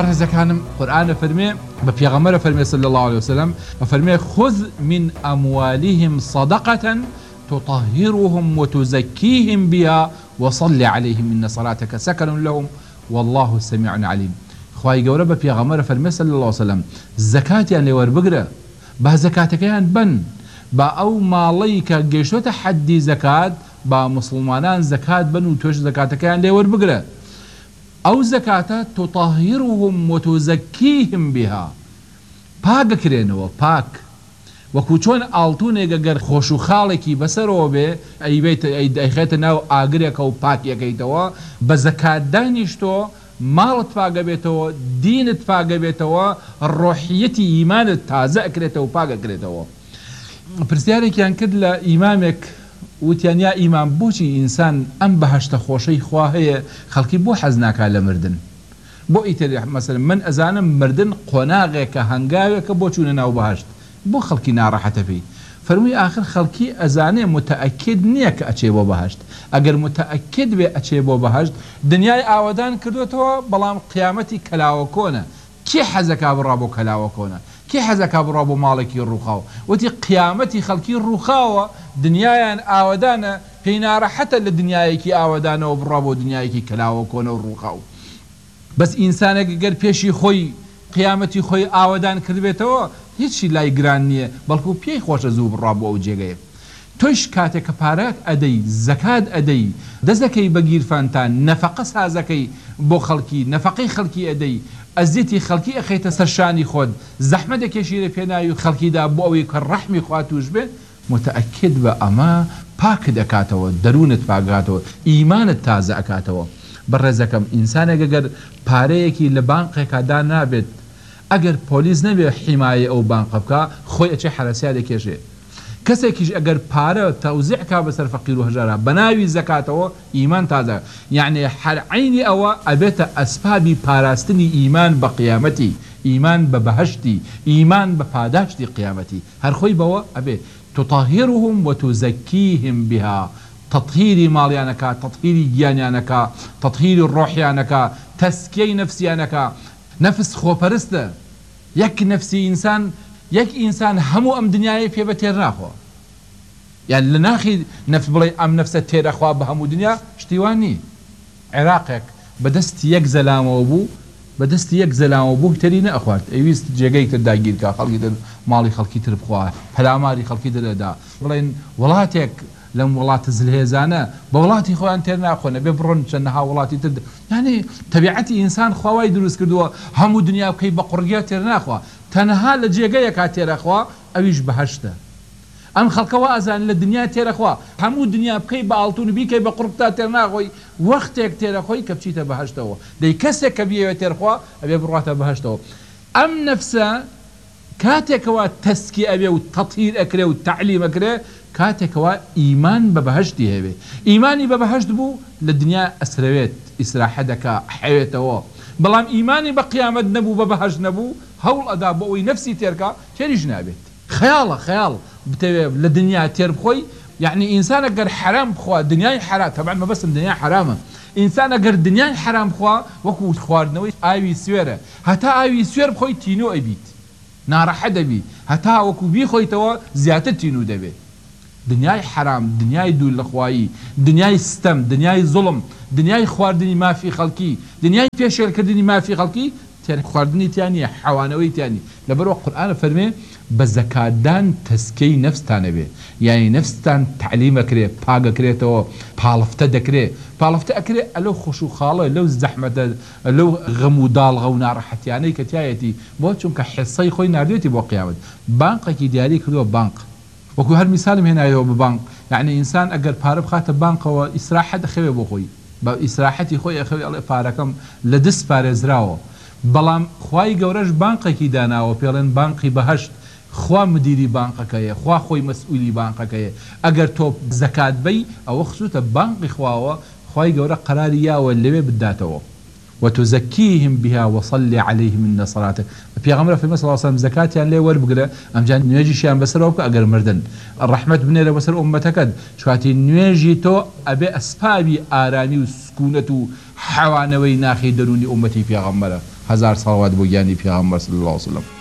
برز كان قرآن فرمي ببيغمبر فرمي صلى الله عليه وسلم فرمي خذ من أموالهم صدقة تطهرهم وتزكيهم بها وصل عليهم إن صلاتك سكن لهم والله سميع عليم. خواهي قورة ببيغمبر فرمي صلى الله عليه وسلم زكاة يعني وربقرة با زكاتك يعني بن با أو ماليك قيشو تحدي زكاة با مسلمانان زكاة بن وتوش زكاتك يعني وربقرة أو زكاة تطهرهم وتزكيهم بها باق كرينو باق وكوچون آلتونيگا گر خوشو خالكي بسرو بي اي بيت اي خيط ناو آگريك او باق يكيتوا بزكاة دانيشتو مالت باق بيتوا دينت باق بيتوا روحيتي ايمانت تازع كريتوا باق كريتوا برسياري كان كد لإمامك وتيان يا إمام بوشي إنسان أم بهشت خوشي خواهي خلقي بو حزناك على مردن بو إيتر مثلا من أزانا مردن قناغيك هنگاويك بوشون ناو بهشت بو خلقي ناراحة فيه فرمي آخر خلقي أزانا متأكد نيك أچيبو بهشت أگر متأكد بي أچيبو بهشت دنياي آودان كردوتوا بلام قيامتي كلاوكونا كي حزكا برابو كلاوكونا كي حزكا برابو مالكي الرخاو وتي قيامتي خلقي الرخاوة دنيايان آودانا هنا حتى لدنيايكي آودانا وبرابو دنيايكي كلاوكونا الرخاو بس إنسانك قر بيشي خوي قيامتي خوي آودان كذبتوا هيتشي لا يقران نيه بلكو بيي خوش زوب برابو او جيغي توش كاتك بارك أدي زكاة أدي دزكي بقير فانتان نفقة سازكي بو خلقي نفقي خلقي أدي أزيتي خلقي أخيت سرشاني خود زحمتك يشير فينايو خلقي دا بووي كالرحمي خواتوش بين متأكد بأما باك دكاتو درونت باقاتو إيمانت تازع كاتو برزكم إنسانك أقر باريكي لبانقك دا نابت أقر بوليس نبي حماية أو بانقبك خوي أشي حرسيا لكيشي كسيكيش أقر بارا توزيعك بسر فقير وهجارة بناوي زكاته إيمان تازع يعني عيني أو أبيت أسبابي باراستني إيمان بقيامتي إيمان ببهشتي إيمان بپاداشتي قيامتي هر خوي بوا أبي تطهرهم وتزكيهم بها تطهير ماليانك تطهير جيانيانك تطهير الروحيانك تسكي نفسيانك نفس خوبرسته يك نفسي إنسان يك إنسان همو أم دنياي في بتير ناخو يعني لناخي نفس بلاي أم نفسه تير أخوة بهمو دنيا اشتواني عراقك بدست يك زلام وبو بدست يك زلام وبو ترينا أخوات أيويست جاقيك تداقير كا خلقي در مالي خلقي تر بخواه فلاماري خلقي در دا بلاين ولاتك لم ولات زلهيزانا بولاتي خوان تير ناخو نبي برون شنها ولاتي تد يعني طبيعتي إنسان خواي دروس كردوا همو دنيا كي بقرقيا تير ناخو تنها لجيغايا كاتير اخوا اويش بهشته ام خلقوا ازان للدنيا تير اخوا همو دنيا بكي بالتون بي كي بقربتا تير ناخوي وقتك تير اخوي كبشيته بهشته دي كسك بي تير اخوا ابي بروحته بهشته ام نفسه كاتكوا تسكي ابي وتطهير اكره والتعليم اكره كاتكوا ايمان ببهشتي هبه ايماني ببهشت بو للدنيا اسرويت اسراحتك حياته بلام ايماني بقيامت نبو ببهش نبو هول أدا بوي نفسي تيركا شريش نابت خيال بتبي للدنيا تير بخوي يعني إنسان أقر حرام بخوا الدنيا حرام طبعا ما بس الدنيا حرامة إنسان أقر الدنيا حرام بخوا وكو خواردنوي آيوي سويرة هتا آيوي سوير بخوي تينو أبيت نار حدا بي هتا وكو بي خوي توا زيادة تينو دبي دنياي حرام دنياي دول لخواي دنياي ستم دنياي ظلم دنياي خواردني ما في خلقي دنياي فيشل كردني ما في خلقي تاني خواردني تاني حوانوي تاني لبرو القرآن فرمي بزكاة دان تسكي نفس تانبي يعني نفس تان تعليم كري باقا كري تو بالفتا دكري بالفتا كري لو خشو خاله لو زحمة لو غمو دالغة ونار حتى يعني كتايتي بو چونك حصي خوي نارديتي بو قيامت بانقا كي ديالي كدو بانق وكو هالمثال هنا يو ببانق يعني إنسان أقر بارب خاتب بانق وإسراحة خوي بو خوي إسراحتي خوي أخوي الله فاركم لدس بارزراو بلام خواهی گورش بانقی دانا و پیلن بانقی بهشت خواه مدیری بانقی خواه خوی مسئولی بانقی اگر تو زکات بی او خصوصا بانقی خواهی گوره قراری یا واللوی بداتو وتزكيهم بها وصلي عليهم إن صلاتك پیغمبر في صلى الله عليه وسلم زكاة يعني ليه وربقرة أم جان نواجي شيئا بسروك أقر مردن الرحمة بنيرة بسر أمتك شواتي نواجي تو أبي أسبابي آرامي وسكونة حوانوي ناخي دروني أمتي في غمرة هزار صلوات بو گیانی پیغمبر صلی الله علیه وسلم.